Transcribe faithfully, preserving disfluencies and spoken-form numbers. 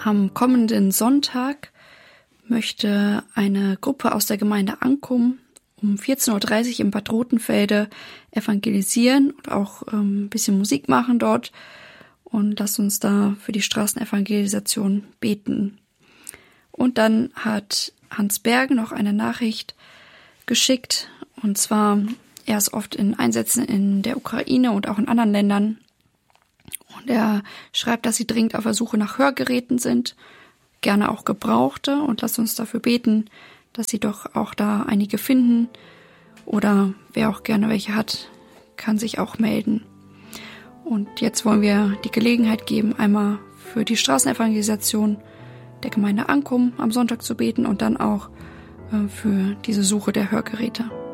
Am kommenden Sonntag möchte eine Gruppe aus der Gemeinde Ankum um vierzehn Uhr dreißig im Bad Rotenfelde evangelisieren und auch ähm, ein bisschen Musik machen dort. Und lasst uns da für die Straßenevangelisation beten. Und dann hat Hans Bergen noch eine Nachricht geschickt. Und zwar, er ist oft in Einsätzen in der Ukraine und auch in anderen Ländern. Und er schreibt, dass sie dringend auf der Suche nach Hörgeräten sind, gerne auch gebrauchte. Und lasst uns dafür beten, dass sie doch auch da einige finden. Oder wer auch gerne welche hat, kann sich auch melden. Und jetzt wollen wir die Gelegenheit geben, einmal für die Straßenevangelisation der Gemeinde Ankum am Sonntag zu beten und dann auch äh, für diese Suche der Hörgeräte.